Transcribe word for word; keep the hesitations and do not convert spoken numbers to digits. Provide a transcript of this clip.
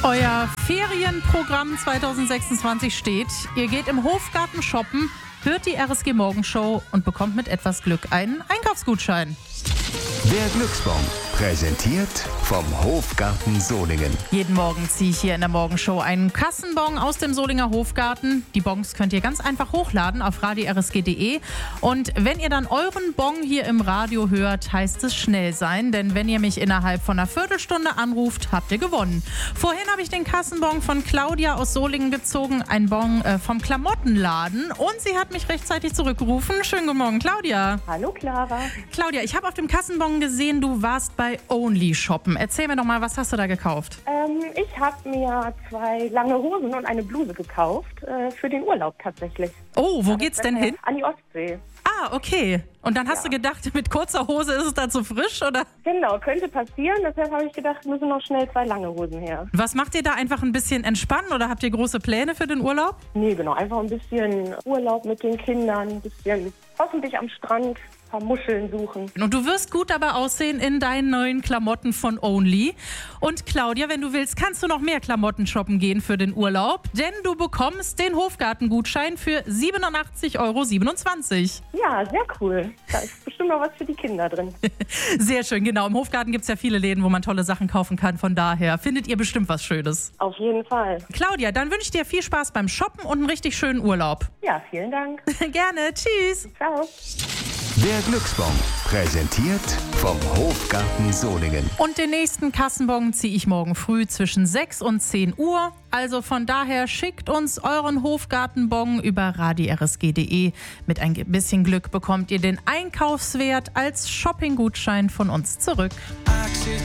Euer Ferienprogramm zwanzig sechsundzwanzig steht. Ihr geht im Hofgarten shoppen, hört die R S G Morgenshow und bekommt mit etwas Glück einen Einkaufsgutschein. Der Glücksbon, präsentiert vom Hofgarten Solingen. Jeden Morgen ziehe ich hier in der Morgenshow einen Kassenbon aus dem Solinger Hofgarten. Die Bons könnt ihr ganz einfach hochladen auf radio r s g punkt d e. Und wenn ihr dann euren Bon hier im Radio hört, heißt es schnell sein. Denn wenn ihr mich innerhalb von einer Viertelstunde anruft, habt ihr gewonnen. Vorhin habe ich den Kassenbon von Claudia aus Solingen gezogen. Ein Bon äh, vom Klamottenladen. Und sie hat mich rechtzeitig zurückgerufen. Schönen guten Morgen, Claudia. Hallo, Clara. Claudia, ich habe auf dem Kassenbon gesehen, du warst bei Only shoppen. Erzähl mir doch mal, was hast du da gekauft? Ähm, ich habe mir zwei lange Hosen und eine Bluse gekauft, äh, für den Urlaub tatsächlich. Oh, wo geht's denn hin? An die Ostsee. Ah, okay. Und dann hast Ja. du gedacht, mit kurzer Hose ist es da zu frisch, oder? Genau, könnte passieren. Deshalb habe ich gedacht, müssen noch schnell zwei lange Hosen her. Was macht ihr da, einfach ein bisschen entspannen oder habt ihr große Pläne für den Urlaub? Nee, genau, einfach ein bisschen Urlaub mit den Kindern, ein bisschen hoffentlich am Strand, ein paar Muscheln suchen. Und du wirst gut dabei aussehen in deinen neuen Klamotten von Only. Und Claudia, wenn du willst, kannst du noch mehr Klamotten shoppen gehen für den Urlaub, denn du bekommst den Hofgarten-Gutschein für siebenundachtzig Euro siebenundzwanzig. Ja, sehr cool. Da ist bestimmt noch was für die Kinder drin. Sehr schön, genau. Im Hofgarten gibt es ja viele Läden, wo man tolle Sachen kaufen kann. Von daher findet ihr bestimmt was Schönes. Auf jeden Fall. Claudia, dann wünsche ich dir viel Spaß beim Shoppen und einen richtig schönen Urlaub. Ja, vielen Dank. Gerne, tschüss. Ciao. Der Glücksbon, präsentiert vom Hofgarten Solingen. Und den nächsten Kassenbon ziehe ich morgen früh zwischen sechs und zehn Uhr. Also von daher schickt uns euren Hofgartenbon über radio r s g punkt d e. Mit ein bisschen Glück bekommt ihr den Einkaufswert als Shoppinggutschein von uns zurück.